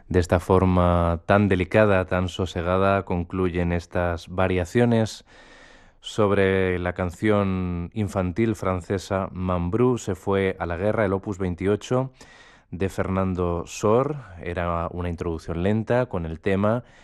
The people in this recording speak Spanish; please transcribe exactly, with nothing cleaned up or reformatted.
De esta forma tan delicada, tan sosegada, concluyen estas variaciones sobre la canción infantil francesa Mambrú se fue a la guerra, el opus veintiocho de Fernando Sor. Era una introducción lenta con el tema